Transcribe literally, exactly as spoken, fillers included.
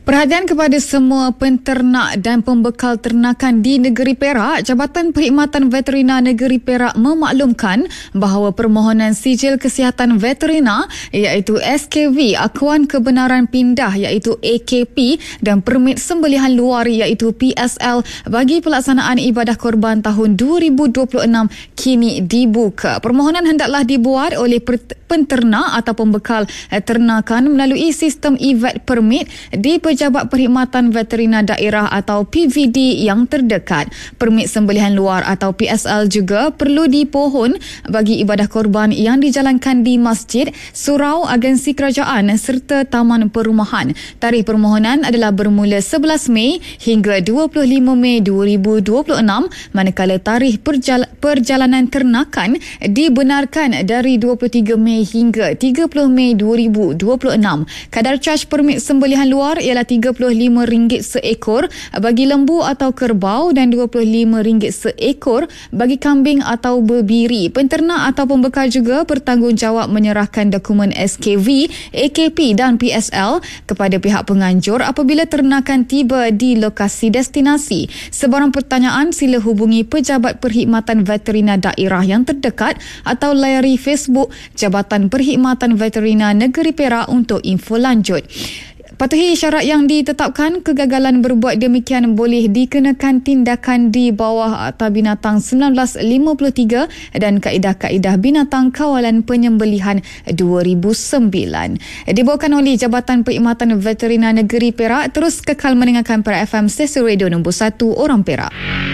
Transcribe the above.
Perhatian kepada semua penternak dan pembekal ternakan di negeri Perak. Jabatan Perkhidmatan Veterina Negeri Perak memaklumkan bahawa permohonan sijil kesihatan veterina iaitu S K V, akuan kebenaran pindah iaitu A K P dan permit sembelihan luar iaitu P S L bagi pelaksanaan ibadah korban tahun dua ribu dua puluh enam kini dibuka. Permohonan hendaklah dibuat oleh penternak atau pembekal ternakan melalui sistem e-vet permit di Pejabat Perkhidmatan Veterina Daerah atau P V D yang terdekat. Permit sembelihan luar atau P S L juga perlu dipohon bagi ibadah korban yang dijalankan di masjid, surau, agensi kerajaan serta taman perumahan. Tarikh permohonan adalah bermula sebelas Mei hingga dua puluh lima Mei dua ribu dua puluh enam, manakala tarikh perjal- perjalanan ternakan dibenarkan dari dua puluh tiga Mei hingga tiga puluh Mei dua ribu dua puluh enam. Kadar caj permit sembelihan luar ialah tiga puluh lima ringgit seekor bagi lembu atau kerbau dan dua puluh lima ringgit seekor bagi kambing atau berbiri. Penternak atau pembekal juga bertanggungjawab menyerahkan dokumen S K V, A K P dan P S L kepada pihak penganjur apabila ternakan tiba di lokasi destinasi. Sebarang pertanyaan sila hubungi Pejabat Perkhidmatan Veterina Daerah yang terdekat atau layari Facebook Jabatan Perkhidmatan Veterina Negeri Perak untuk info lanjut. Patuhi syarat yang ditetapkan. Kegagalan berbuat demikian boleh dikenakan tindakan di bawah Akta Binatang seribu sembilan ratus lima puluh tiga dan Kaedah-Kaedah Binatang Kawalan Penyembelihan dua ribu sembilan. Dibawakan oleh Jabatan Perkhidmatan Veterina Negeri Perak. Terus kekal mendengarkan Perak F M, stesen radio nombor satu orang Perak.